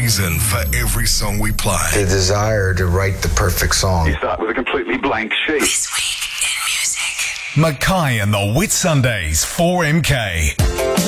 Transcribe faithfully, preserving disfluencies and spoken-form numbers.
reason for every song we play. The desire to write the perfect song. You start with a completely blank sheet. This week in music. Mackay and the Whit Sundays, four M K.